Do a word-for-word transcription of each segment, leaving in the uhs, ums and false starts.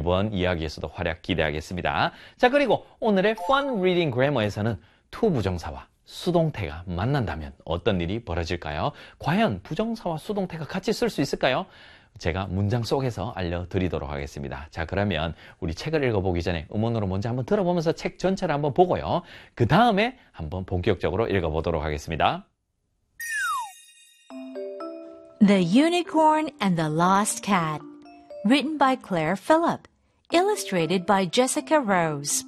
이번 이야기에서도 활약 기대하겠습니다. 자, 그리고 오늘의 Fun Reading Grammar에서는 to 부정사와 수동태가 만난다면 어떤 일이 벌어질까요? 과연 부정사와 수동태가 같이 쓸 수 있을까요? 제가 문장 속에서 알려드리도록 하겠습니다. 자, 그러면 우리 책을 읽어보기 전에 음원으로 먼저 한번 들어보면서 책 전체를 한번 보고요. 그 다음에 한번 본격적으로 읽어보도록 하겠습니다. The Unicorn and the Lost Cat, written by Claire Phillip, illustrated by Jessica Rose.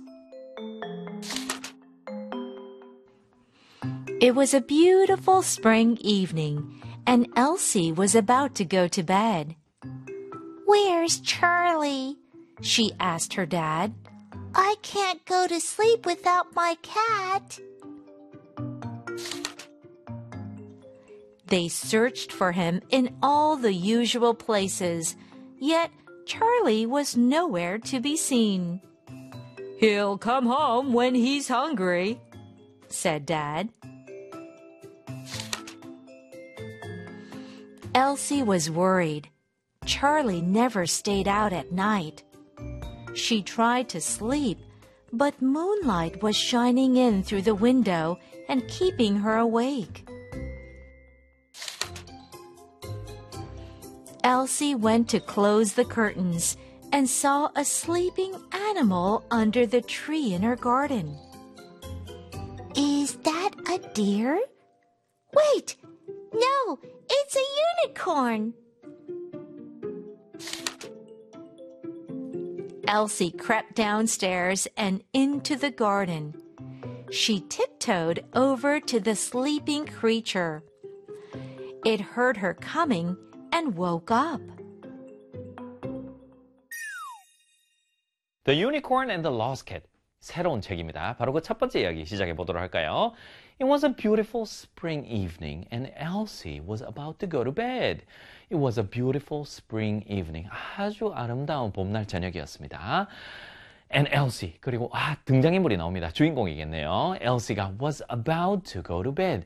It was a beautiful spring evening, and Elsie was about to go to bed. "Where's Charlie?" she asked her dad. "I can't go to sleep without my cat." They searched for him in all the usual places, yet Charlie was nowhere to be seen. "He'll come home when he's hungry," said Dad. Elsie was worried. Charlie never stayed out at night. She tried to sleep, but moonlight was shining in through the window and keeping her awake. Elsie went to close the curtains and saw a sleeping animal under the tree in her garden. "Is that a deer?" "Wait! No, it's a unicorn!" Elsie crept downstairs and into the garden. She tiptoed over to the sleeping creature. It heard her coming and woke up. The Unicorn and the Lost Cat. 새로운 책입니다. 바로 그 첫 번째 이야기 시작해 보도록 할까요? It was a beautiful spring evening and Elsie was about to go to bed. It was a beautiful spring evening. 아주 아름다운 봄날 저녁이었습니다. And Elsie, 그리고 아 등장인물이 나옵니다. 주인공이겠네요. Elsie가 was about to go to bed.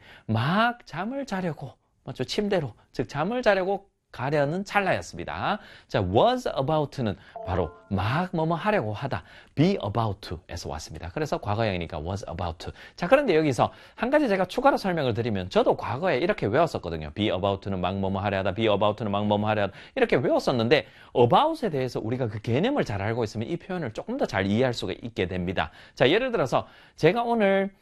막 잠을 자려고, 맞죠? 침대로, 즉 잠을 자려고 가려는 찰나였습니다. 자, was about to는 바로 막 뭐뭐 하려고 하다, be about to에서 왔습니다. 그래서 과거형이니까 was about to. 자, 그런데 여기서 한 가지 제가 추가로 설명을 드리면 저도 과거에 이렇게 외웠었거든요. be about to는 막 뭐뭐 하려 하다, be about to는 막 뭐뭐 하려 하다 이렇게 외웠었는데 about에 대해서 우리가 그 개념을 잘 알고 있으면 이 표현을 조금 더 잘 이해할 수가 있게 됩니다. 자, 예를 들어서 제가 오늘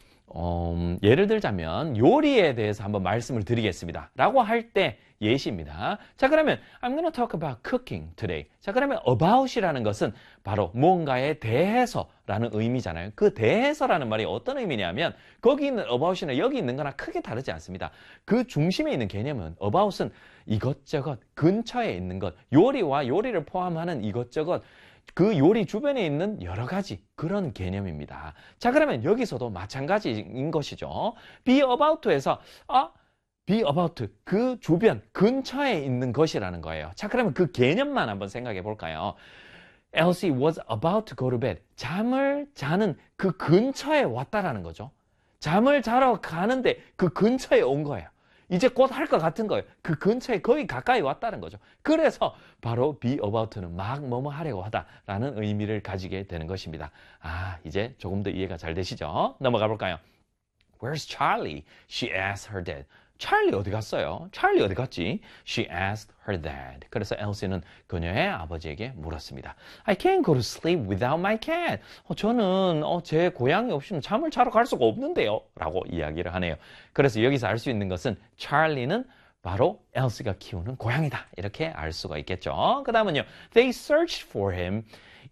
어, 예를 들자면 요리에 대해서 한번 말씀을 드리겠습니다. 라고 할 때 예시입니다. 자, 그러면 I'm gonna talk about cooking today. 자, 그러면 about이라는 것은 바로 뭔가에 대해서라는 의미잖아요. 그 대해서라는 말이 어떤 의미냐면 거기 있는 about이나 여기 있는 거나 크게 다르지 않습니다. 그 중심에 있는 개념은 about은 이것저것, 근처에 있는 것, 요리와 요리를 포함하는 이것저것, 그 요리 주변에 있는 여러 가지 그런 개념입니다. 자, 그러면 여기서도 마찬가지인 것이죠. be about to에서 아, be about to, 그 주변, 근처에 있는 것이라는 거예요. 자, 그러면 그 개념만 한번 생각해 볼까요? Elsie was about to go to bed. 잠을 자는 그 근처에 왔다라는 거죠. 잠을 자러 가는데 그 근처에 온 거예요. 이제 곧 할 것 같은 거예요. 그 근처에 거의 가까이 왔다는 거죠. 그래서 바로 be about to는 막 뭐뭐 하려고 하다라는 의미를 가지게 되는 것입니다. 아, 이제 조금 더 이해가 잘 되시죠? 넘어가 볼까요? Where's Charlie? She asked her dad. 찰리 어디 갔어요? 찰리 어디 갔지? She asked her dad. 그래서 엘시는 그녀의 아버지에게 물었습니다. I can't go to sleep without my cat. 어, 저는 어, 제 고양이 없이는 잠을 자러 갈 수가 없는데요. 라고 이야기를 하네요. 그래서 여기서 알 수 있는 것은 찰리는 바로 엘시가 키우는 고양이다. 이렇게 알 수가 있겠죠. 그 다음은요. They searched for him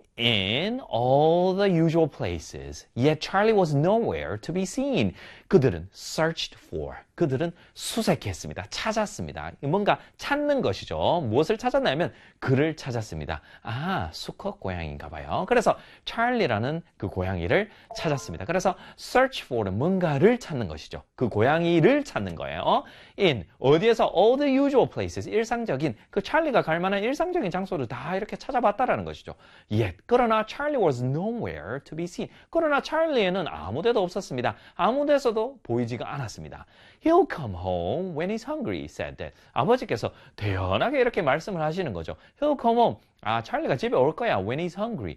in all the usual places. Yet Charlie was nowhere to be seen. 그들은 searched for. 그들은 수색했습니다. 찾았습니다. 뭔가 찾는 것이죠. 무엇을 찾았냐면 그를 찾았습니다. 아, 수컷 고양이인가 봐요. 그래서 찰리라는 그 고양이를 찾았습니다. 그래서 search for는 뭔가를 찾는 것이죠. 그 고양이를 찾는 거예요. in, 어디에서 all the usual places, 일상적인 그 찰리가 갈 만한 일상적인 장소를 다 이렇게 찾아봤다라는 것이죠. Yet, 그러나 Charlie was nowhere to be seen. 그러나 찰리에는 아무 데도 없었습니다. 아무 데서도 보이지가 않았습니다. He'll come home when he's hungry, said Dad. 아버지께서 대연하게 이렇게 말씀을 하시는 거죠. He'll come home. 아, 찰리가 집에 올 거야. When he's hungry.